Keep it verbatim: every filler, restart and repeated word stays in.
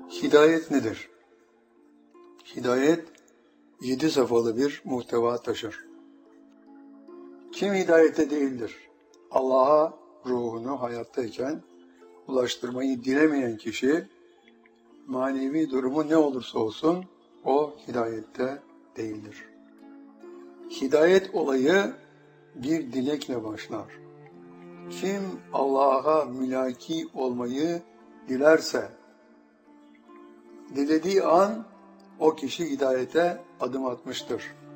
Hidayet nedir? Hidayet, yedi safhalı bir muhteva taşır. Kim hidayette değildir? Allah'a ruhunu hayattayken ulaştırmayı dilemeyen kişi, manevi durumu ne olursa olsun, o hidayette değildir. Hidayet olayı bir dilekle başlar. Kim Allah'a mülaki olmayı dilerse, dilediği an o kişi hidayete adım atmıştır.